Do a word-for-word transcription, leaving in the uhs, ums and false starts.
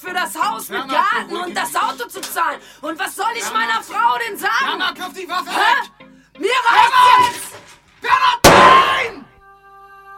für das Haus mit Mama, Garten beruhig und das Auto zu zahlen. Und was soll ich meiner Frau denn sagen? Mama, kauf die Waffe Hä? weg! Mir reicht